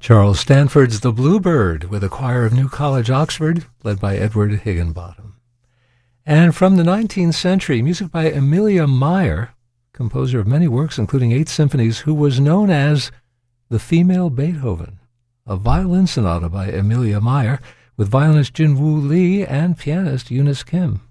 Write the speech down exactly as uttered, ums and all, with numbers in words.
Charles Stanford's The Bluebird with a choir of New College, Oxford, led by Edward Higginbottom. And from the nineteenth century, music by Amelia Meyer, composer of many works, including eight symphonies, who was known as the female Beethoven. A violin sonata by Amelia Meyer with violinist Jinwoo Lee and pianist Eunice Kim.